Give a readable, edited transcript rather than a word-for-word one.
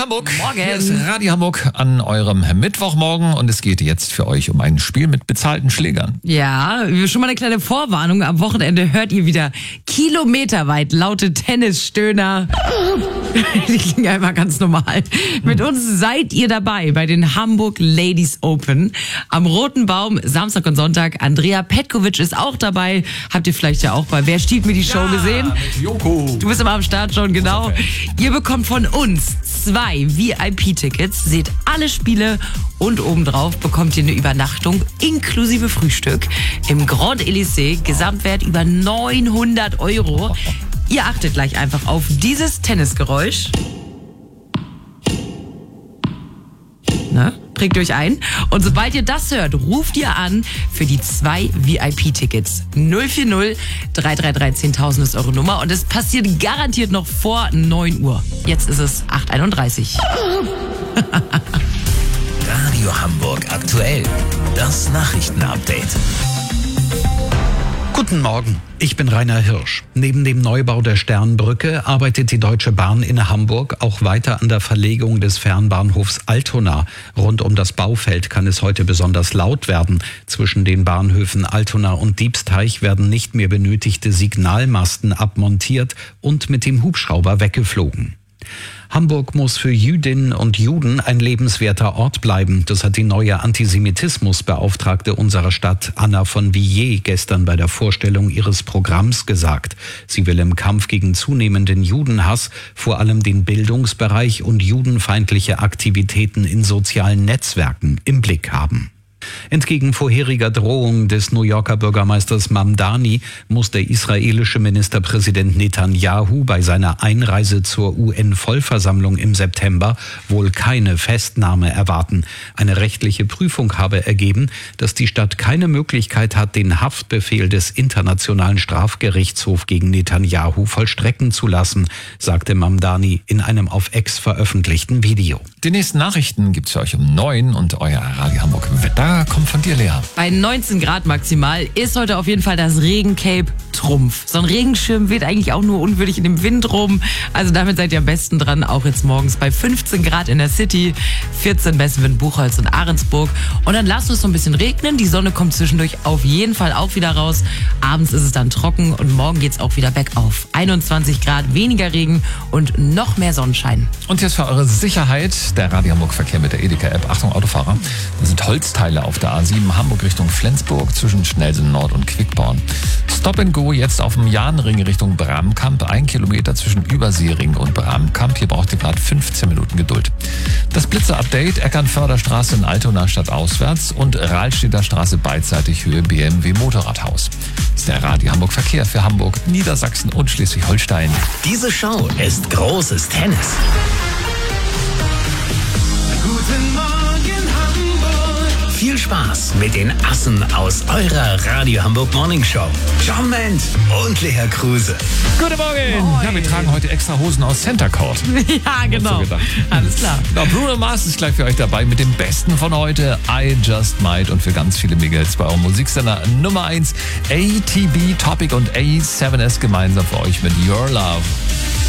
Hamburg. Morgen. Hier ist Radio Hamburg an eurem Mittwochmorgen und es geht jetzt für euch um ein Spiel mit bezahlten Schlägern. Ja, schon mal eine kleine Vorwarnung. Am Wochenende hört ihr wieder kilometerweit laute Tennisstöhner. Die klingen einfach ganz normal. Mit uns seid ihr dabei bei den Hamburg Ladies Open. Am Roten Baum, Samstag und Sonntag. Andrea Petkovic ist auch dabei. Habt ihr vielleicht ja auch bei Wer stiehlt mir die Show gesehen? Mit Joko. Du bist immer am Start schon, genau. Ihr bekommt von uns 2 VIP-Tickets, seht alle Spiele und obendrauf bekommt ihr eine Übernachtung inklusive Frühstück im Grand Elysée. Gesamtwert über 900 €. Ihr achtet gleich einfach auf dieses Tennisgeräusch. Ne? Prägt euch ein. Und sobald ihr das hört, ruft ihr an für die 2 VIP-Tickets. 040 333 10.000 ist eure Nummer. Und es passiert garantiert noch vor 9 Uhr. Jetzt ist es 8:31. Radio Hamburg aktuell. Das Nachrichtenupdate. Guten Morgen, ich bin Rainer Hirsch. Neben dem Neubau der Sternbrücke arbeitet die Deutsche Bahn in Hamburg auch weiter an der Verlegung des Fernbahnhofs Altona. Rund um das Baufeld kann es heute besonders laut werden. Zwischen den Bahnhöfen Altona und Diebsteich werden nicht mehr benötigte Signalmasten abmontiert und mit dem Hubschrauber weggeflogen. Hamburg muss für Jüdinnen und Juden ein lebenswerter Ort bleiben. Das hat die neue Antisemitismusbeauftragte unserer Stadt, Anna von Villiers, gestern bei der Vorstellung ihres Programms gesagt. Sie will im Kampf gegen zunehmenden Judenhass vor allem den Bildungsbereich und judenfeindliche Aktivitäten in sozialen Netzwerken im Blick haben. Entgegen vorheriger Drohung des New Yorker Bürgermeisters Mamdani muss der israelische Ministerpräsident Netanyahu bei seiner Einreise zur UN-Vollversammlung im September wohl keine Festnahme erwarten. Eine rechtliche Prüfung habe ergeben, dass die Stadt keine Möglichkeit hat, den Haftbefehl des Internationalen Strafgerichtshofs gegen Netanyahu vollstrecken zu lassen, sagte Mamdani in einem auf X veröffentlichten Video. Die nächsten Nachrichten gibt's für euch um 9 und euer Radio Hamburg Wetter kommt von dir, Lea. Bei 19 Grad maximal ist heute auf jeden Fall das Regencape Trumpf. So ein Regenschirm weht eigentlich auch nur unwürdig in dem Wind rum. Also damit seid ihr am besten dran, auch jetzt morgens bei 15 Grad in der City, 14 Westwind, Buchholz und Ahrensburg. Und dann lasst es so ein bisschen regnen. Die Sonne kommt zwischendurch auf jeden Fall auch wieder raus. Abends ist es dann trocken und morgen geht's auch wieder bergauf. 21 Grad, weniger Regen und noch mehr Sonnenschein. Und jetzt für eure Sicherheit der Radio Hamburg Verkehr mit der Edeka-App. Achtung, Autofahrer. Das sind Holzteile auf der A7 Hamburg Richtung Flensburg zwischen Schnellsen Nord und Quickborn. Stop and Go jetzt auf dem Jahnring Richtung Bramkamp. 1 Kilometer zwischen Überseering und Bramkamp. Hier braucht ihr gerade 15 Minuten Geduld. Das Blitzer-Update Eckernförderstraße in Altona Stadt auswärts und Rahlstedter Straße beidseitig Höhe BMW Motorradhaus. Das ist der Radio Hamburg Verkehr für Hamburg, Niedersachsen und Schleswig-Holstein. Diese Show ist großes Tennis. Guten Morgen Hamburg. Viel Spaß mit den Assen aus eurer Radio Hamburg Morning Show. John Ment und Lea Kruse. Guten Morgen! Ja, wir tragen heute extra Hosen aus Center Court. Ja, genau. So gedacht. Alles klar. Genau, Bruno Mars ist gleich für euch dabei mit dem Besten von heute, I Just Might, und für ganz viele Mega-Hits bei eurem Musiksender Nummer 1, ATB, Topic und A7S gemeinsam für euch mit Your Love.